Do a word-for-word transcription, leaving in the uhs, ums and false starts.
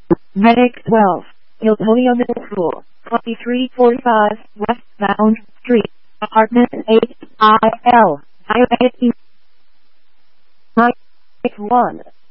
Medic twelve, Hilltonia Middle School, twenty-three forty-five Westbound Street, Apartment eight, I L, I eighteen, one.